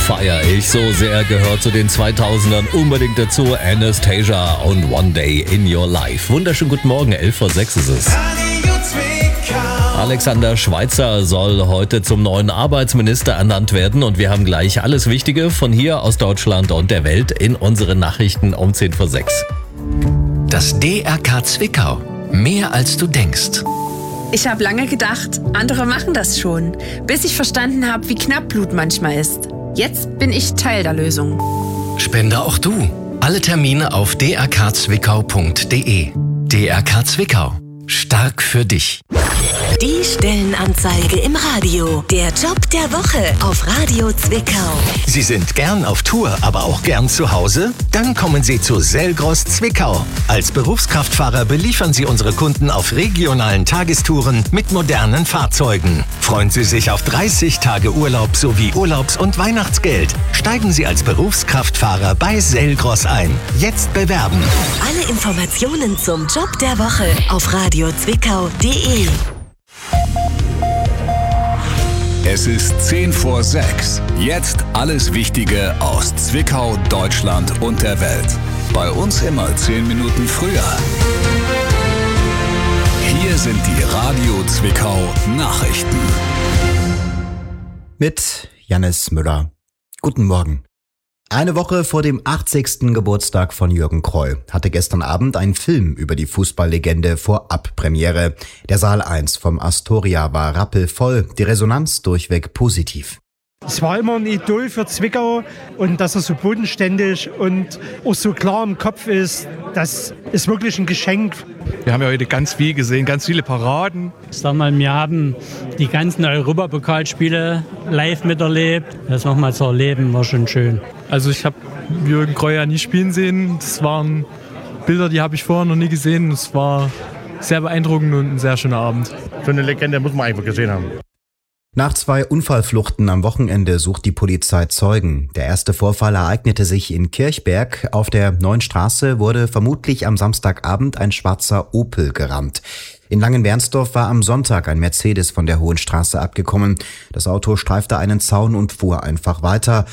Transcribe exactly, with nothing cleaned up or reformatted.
Feier ich so sehr, gehört zu den zweitausendern unbedingt dazu. Anastasia und One Day in Your Life. Wunderschönen guten Morgen, elf vor sechs ist es. Alexander Schweitzer soll heute zum neuen Arbeitsminister ernannt werden und wir haben gleich alles Wichtige von hier aus Deutschland und der Welt in unseren Nachrichten um zehn vor sechs. Das D R K Zwickau. Mehr als du denkst. Ich habe lange gedacht, andere machen das schon, bis ich verstanden habe, wie knapp Blut manchmal ist. Jetzt bin ich Teil der Lösung. Spende auch du. Alle Termine auf d r k zwickau punkt d e. D R K Zwickau. Stark für dich. Die Stellenanzeige im Radio. Der Job der Woche auf Radio Zwickau. Sie sind gern auf Tour, aber auch gern zu Hause? Dann kommen Sie zu Selgros Zwickau. Als Berufskraftfahrer beliefern Sie unsere Kunden auf regionalen Tagestouren mit modernen Fahrzeugen. Freuen Sie sich auf dreißig Tage Urlaub sowie Urlaubs- und Weihnachtsgeld. Steigen Sie als Berufskraftfahrer bei Selgros ein. Jetzt bewerben. Alle Informationen zum Job der Woche auf radio zwickau punkt d e. Es ist zehn vor sechs. Jetzt alles Wichtige aus Zwickau, Deutschland und der Welt. Bei uns immer zehn Minuten früher. Hier sind die Radio Zwickau Nachrichten. Mit Jannis Müller. Guten Morgen. Eine Woche vor dem achtzigsten Geburtstag von Jürgen Kroll hatte gestern Abend ein Film über die Fußballlegende Vorabpremiere. Der Saal eins vom Astoria war rappelvoll, die Resonanz durchweg positiv. Es war immer ein Idol für Zwickau und dass er so bodenständig und auch so klar im Kopf ist, das ist wirklich ein Geschenk. Wir haben ja heute ganz viel gesehen, ganz viele Paraden. Ich sag mal, wir haben die ganzen Europapokalspiele live miterlebt. Das nochmal zu erleben war schon schön. Also ich habe Jürgen Kroll ja nie spielen sehen. Das waren Bilder, die habe ich vorher noch nie gesehen. Es war sehr beeindruckend und ein sehr schöner Abend. So eine Legende muss man einfach gesehen haben. Nach zwei Unfallfluchten am Wochenende sucht die Polizei Zeugen. Der erste Vorfall ereignete sich in Kirchberg. Auf der Neuen Straße wurde vermutlich am Samstagabend ein schwarzer Opel gerammt. In Langenwernsdorf war am Sonntag ein Mercedes von der Hohen Straße abgekommen. Das Auto streifte einen Zaun und fuhr einfach weiter.